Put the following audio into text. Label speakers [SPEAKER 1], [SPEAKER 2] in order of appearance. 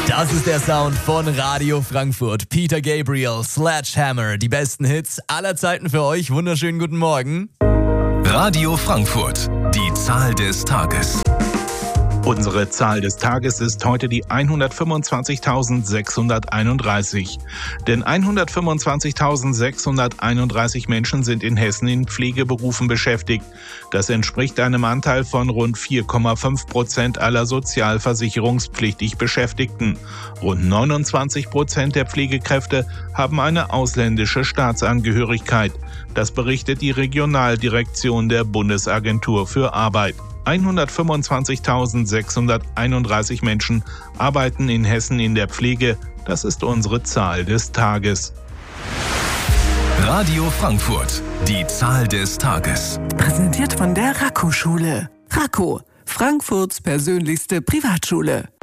[SPEAKER 1] Das ist der Sound von Radio Frankfurt. Peter Gabriel, Sledgehammer, die besten Hits aller Zeiten für euch. Wunderschönen guten Morgen.
[SPEAKER 2] Radio Frankfurt, die Zahl des Tages.
[SPEAKER 3] Unsere Zahl des Tages ist heute die 125.631. Denn 125.631 Menschen sind in Hessen in Pflegeberufen beschäftigt. Das entspricht einem Anteil von rund 4,5% aller sozialversicherungspflichtig Beschäftigten. Rund 29% der Pflegekräfte haben eine ausländische Staatsangehörigkeit. Das berichtet die Regionaldirektion der Bundesagentur für Arbeit. 125.631 Menschen arbeiten in Hessen in der Pflege. Das ist unsere Zahl des Tages.
[SPEAKER 2] Radio Frankfurt, die Zahl des Tages.
[SPEAKER 4] Präsentiert von der Raco-Schule. Raco, Frankfurts persönlichste Privatschule.